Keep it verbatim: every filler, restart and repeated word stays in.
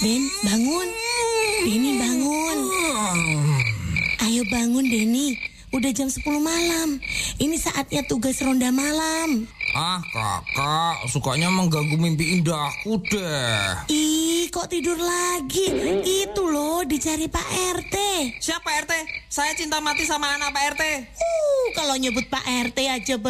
Den, bangun. Denny bangun. Ayo bangun Denny. Udah jam sepuluh malam. Ini saatnya tugas ronda malam. Ah kakak, sukanya mengganggu mimpi indahku deh. Ih, kok tidur lagi? Itu loh, dicari Pak R T. Siapa Pak R T? Saya cinta mati sama anak Pak R T. Uh, kalau nyebut Pak R T aja